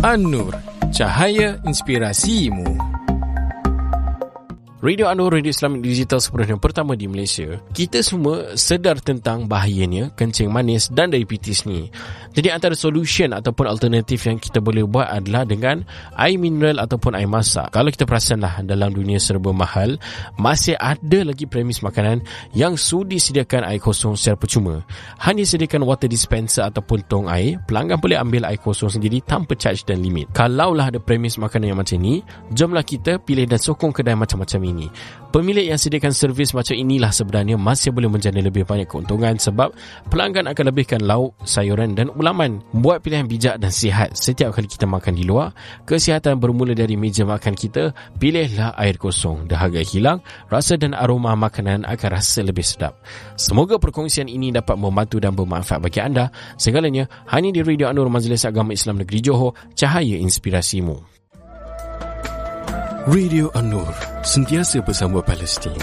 An-Nur, cahaya inspirasimu. Radio An-Nur, radio Islamic digital sepenuhnya pertama di Malaysia. Kita semua sedar tentang bahayanya kencing manis dan diabetes ni. Jadi antara solution ataupun alternatif yang kita boleh buat adalah dengan air mineral ataupun air masak. Kalau kita perasanlah dalam dunia serba mahal, masih ada lagi premis makanan yang sudi sediakan air kosong secara percuma. Hanya sediakan water dispenser ataupun tong air, pelanggan boleh ambil air kosong sendiri tanpa charge dan limit. Kalaulah ada premis makanan yang macam ni, jomlah kita pilih dan sokong kedai macam-macam ini. Pemilik yang sediakan servis macam inilah sebenarnya masih boleh menjana lebih banyak keuntungan sebab pelanggan akan lebihkan lauk, sayuran dan ulaman. Buat pilihan bijak dan sihat setiap kali kita makan di luar. Kesihatan bermula dari meja makan kita. Pilihlah air kosong. Dahaga hilang, rasa dan aroma makanan akan rasa lebih sedap. Semoga perkongsian ini dapat membantu dan bermanfaat bagi anda. Segalanya hanya di Radio An-Nur, Majlis Agama Islam Negeri Johor, cahaya inspirasimu. Radio An-Nur, sentiasa bersama Palestin.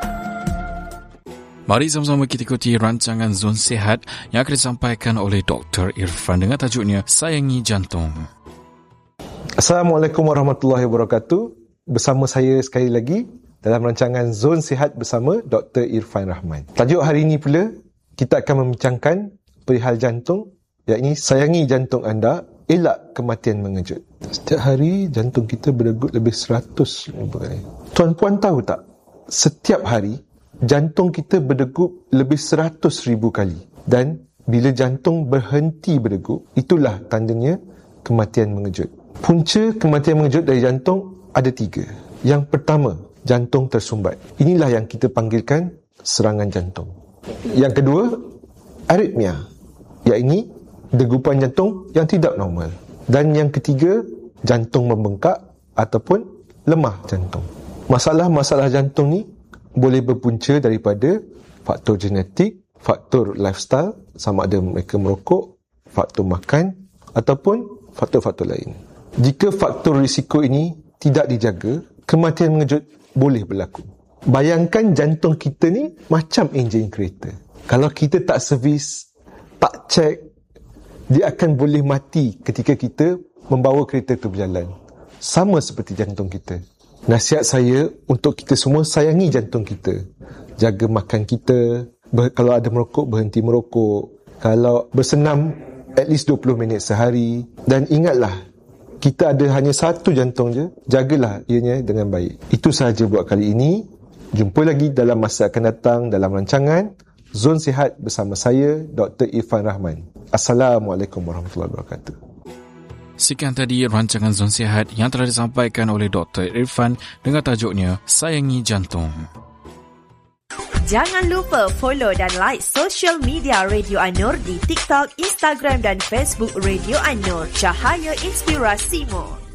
Mari sama-sama kita ikuti rancangan Zon Sihat yang akan disampaikan oleh Dr. Irfan dengan tajuknya Sayangi Jantung. Assalamualaikum warahmatullahi wabarakatuh. Bersama saya sekali lagi dalam rancangan Zon Sihat bersama Dr. Irfan Rahman. Tajuk hari ini pula kita akan membincangkan perihal jantung, iaitu sayangi jantung anda, elak kematian mengejut. Setiap hari jantung kita berdegup lebih 100,000 kali. Tuan-puan tahu tak? Setiap hari jantung kita berdegup lebih 100,000 kali. Dan bila jantung berhenti berdegup, itulah tandanya kematian mengejut. Punca kematian mengejut dari jantung ada 3. Yang pertama, jantung tersumbat. Inilah yang kita panggilkan serangan jantung. Yang kedua, aritmia, iaitu degupan jantung yang tidak normal. Dan yang ketiga, jantung membengkak ataupun lemah jantung. Masalah-masalah jantung ni boleh berpunca daripada faktor genetik, faktor lifestyle, sama ada mereka merokok, faktor makan ataupun faktor-faktor lain. Jika faktor risiko ini tidak dijaga, kematian mengejut boleh berlaku. Bayangkan jantung kita ni macam enjin kereta. Kalau kita tak servis, tak cek, dia akan boleh mati ketika kita membawa kereta itu berjalan. Sama seperti jantung kita. Nasihat saya untuk kita semua, sayangi jantung kita. Jaga makan kita. Kalau ada merokok, berhenti merokok. Kalau bersenam, at least 20 minit sehari. Dan ingatlah, kita ada hanya satu jantung je. Jagalah ianya dengan baik. Itu sahaja buat kali ini. Jumpa lagi dalam masa akan datang dalam rancangan Zon Sihat bersama saya, Dr. Irfan Rahman. Assalamualaikum warahmatullahi wabarakatuh. Sekian tadi rancangan Zon Sihat yang telah disampaikan oleh Dr. Irfan dengan tajuknya Sayangi Jantung. Jangan lupa follow dan like social media Radio An-Nur di TikTok, Instagram dan Facebook Radio An-Nur. Cahaya inspirasimu.